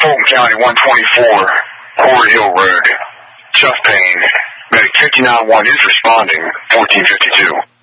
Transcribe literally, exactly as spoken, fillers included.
Fulton County one twenty-four, Quarry Hill Road. Chest pain. Medic fifty-nine one is responding, fourteen fifty-two.